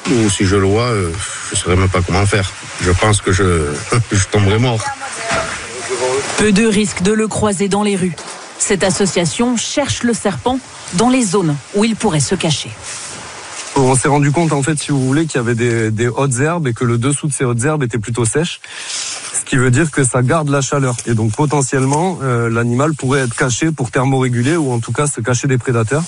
ou si je le vois, je ne saurais même pas comment faire. Je pense que je tomberai mort. Peu de risque de le croiser dans les rues. Cette association cherche le serpent dans les zones où il pourrait se cacher. On s'est rendu compte, en fait, si vous voulez, qu'il y avait des hautes herbes et que le dessous de ces hautes herbes était plutôt sèche. Ce qui veut dire que ça garde la chaleur. Et donc, potentiellement, l'animal pourrait être caché pour thermoréguler ou en tout cas se cacher des prédateurs.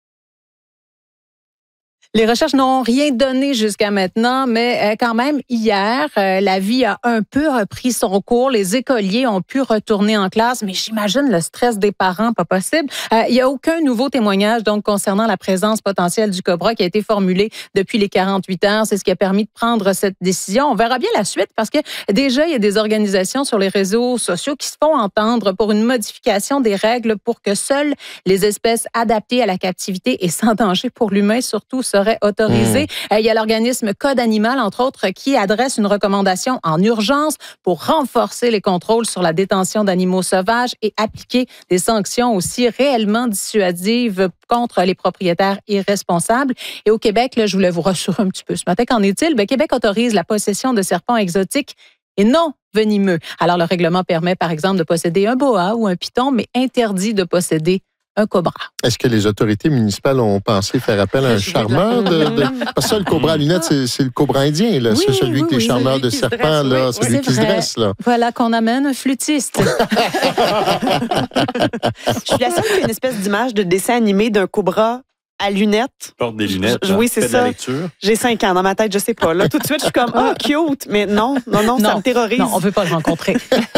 Les recherches n'ont rien donné jusqu'à maintenant, mais quand même, hier, la vie a un peu repris son cours. Les écoliers ont pu retourner en classe, mais j'imagine le stress des parents, pas possible. Il n'y a aucun nouveau témoignage donc concernant la présence potentielle du cobra qui a été formulé depuis les 48 heures. C'est ce qui a permis de prendre cette décision. On verra bien la suite parce que déjà, il y a des organisations sur les réseaux sociaux qui se font entendre pour une modification des règles pour que seules les espèces adaptées à la captivité et sans danger pour l'humain surtout seraient autorisées. Il y a l'organisme Code Animal, entre autres, qui adresse une recommandation en urgence pour renforcer les contrôles sur la détention d'animaux sauvages et appliquer des sanctions aussi réellement dissuasives contre les propriétaires irresponsables. Et au Québec, là, je voulais vous rassurer un petit peu ce matin. Qu'en est-il? Québec autorise la possession de serpents exotiques et non venimeux. Alors, le règlement permet, par exemple, de posséder un boa ou un python, mais interdit de posséder un cobra. Est-ce que les autorités municipales ont pensé faire appel à un charmeur? Parce que ça, le cobra à lunettes, c'est le cobra indien. Là. C'est celui qui est charmeur de serpents, là, celui qui se dresse. Là. Voilà qu'on amène un flûtiste. Je suis la seule qui a une espèce d'image de dessin animé d'un cobra à lunettes. Porte des lunettes. Oui, c'est ça. J'ai 5 ans dans ma tête, je sais pas. Là, tout de suite, je suis comme, oh, cute. Mais non, ça me terrorise. Non, on veut pas le rencontrer.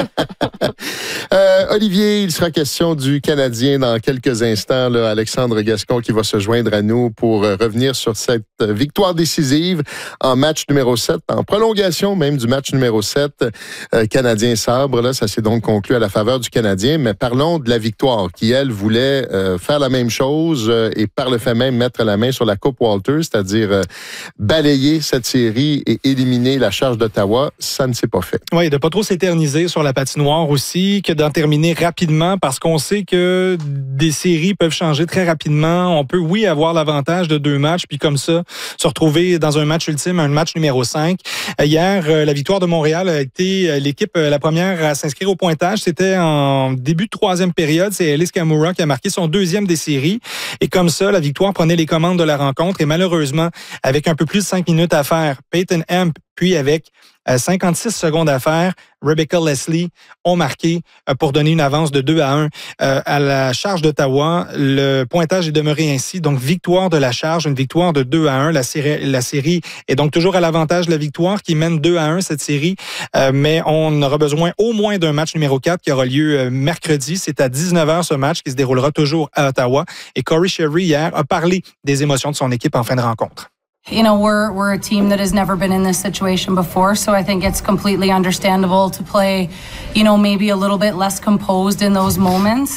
Olivier, il sera question du Canadien dans quelques instants. Là, Alexandre Gascon qui va se joindre à nous pour revenir sur cette victoire décisive en match numéro 7, en prolongation même du match numéro 7. Canadien-Sabre, là, ça s'est donc conclu à la faveur du Canadien. Mais parlons de la victoire qui, elle, voulait faire la même chose et par le fait même mettre la main sur la Coupe Walter, c'est-à-dire balayer cette série et éliminer la Charge d'Ottawa. Ça ne s'est pas fait. Oui, de pas trop s'éterniser sur la patinoire aussi, que d'en terminer rapidement parce qu'on sait que des séries peuvent changer très rapidement. On peut, oui, avoir l'avantage de 2 matchs, puis comme ça, se retrouver dans un match ultime, un match numéro 5. Hier, la victoire de Montréal a été l'équipe la première à s'inscrire au pointage. C'était en début de 3e période. C'est Ellis Kamura qui a marqué son 2e des séries. Et comme ça, la victoire prenait les commandes de la rencontre. Et malheureusement, avec un peu plus de 5 minutes à faire, Peyton Hemp, puis avec 56 secondes à faire, Rebecca Leslie ont marqué pour donner une avance de 2-1 à la Charge d'Ottawa. Le pointage est demeuré ainsi. Donc, victoire de la Charge, une victoire de 2-1. La série est donc toujours à l'avantage de la victoire qui mène 2-1 cette série. Mais on aura besoin au moins d'un match numéro 4 qui aura lieu mercredi. C'est à 19h ce match qui se déroulera toujours à Ottawa. Et Corey Sherry, hier, a parlé des émotions de son équipe en fin de rencontre. You know, we're a team that has never been in this situation before, so I think it's completely understandable to play, you know, maybe a little bit less composed in those moments.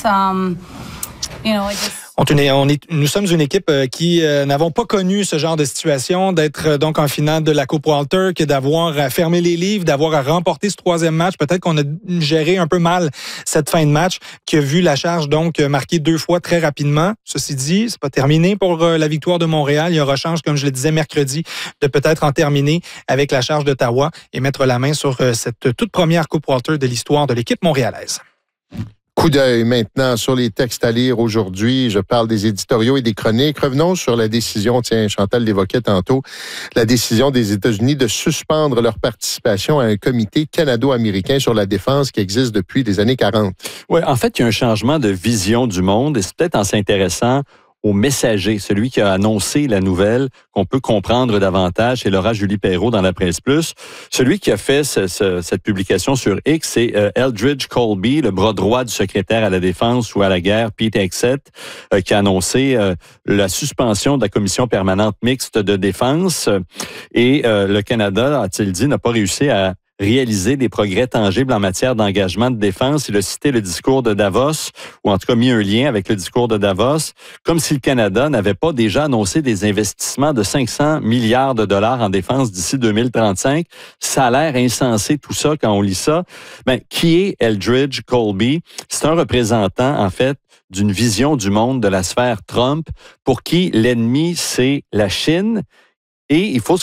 You know, I just... Nous sommes une équipe qui n'avons pas connu ce genre de situation, d'être donc en finale de la Coupe Walter, que d'avoir fermé les livres, d'avoir remporté ce 3e match. Peut-être qu'on a géré un peu mal cette fin de match, qui a vu la Charge donc marquer 2 fois très rapidement. Ceci dit, c'est pas terminé pour la victoire de Montréal. Il y aura chance, comme je le disais mercredi, de peut-être en terminer avec la Charge d'Ottawa et mettre la main sur cette toute première Coupe Walter de l'histoire de l'équipe montréalaise. Coup d'œil maintenant sur les textes à lire aujourd'hui. Je parle des éditoriaux et des chroniques. Revenons sur la décision, Chantal l'évoquait tantôt, la décision des États-Unis de suspendre leur participation à un comité canado-américain sur la défense qui existe depuis les années 40. Oui, en fait, il y a un changement de vision du monde et c'est peut-être en s'intéressant au messager, celui qui a annoncé la nouvelle, qu'on peut comprendre davantage, c'est Laura Julie Perrault dans la Presse Plus. Celui qui a fait cette publication sur X, c'est Eldridge Colby, le bras droit du secrétaire à la Défense ou à la guerre, Pete Hegseth, qui a annoncé la suspension de la Commission permanente mixte de défense. Et le Canada, a-t-il dit, n'a pas réussi à réaliser des progrès tangibles en matière d'engagement de défense. Il a cité le discours de Davos, ou en tout cas mis un lien avec le discours de Davos, comme si le Canada n'avait pas déjà annoncé des investissements de 500 milliards de dollars en défense d'ici 2035. Ça a l'air insensé tout ça quand on lit ça. Qui est Eldridge Colby? C'est un représentant, en fait, d'une vision du monde de la sphère Trump, pour qui l'ennemi, c'est la Chine. Et il faut